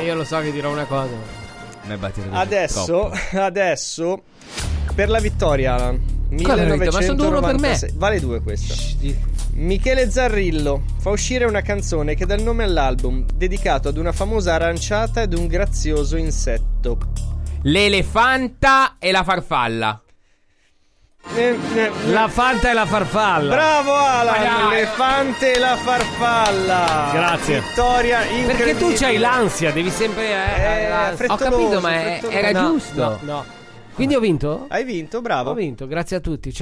Io lo so che dirò una cosa. Adesso per la vittoria, Alan. 1996. Ma sono uno per me. Vale 2 questa. Michele Zarrillo fa uscire una canzone che dà il nome all'album, dedicato ad una famosa aranciata ed un grazioso insetto. L'elefanta e la farfalla. La fanta e la farfalla. Bravo Alan, l'elefante e la farfalla. Grazie. Vittoria incredibile. Perché tu c'hai l'ansia, devi sempre Ho capito, ma era giusto. No. Quindi ho vinto? Hai vinto, bravo. Ho vinto, grazie a tutti. Ciao.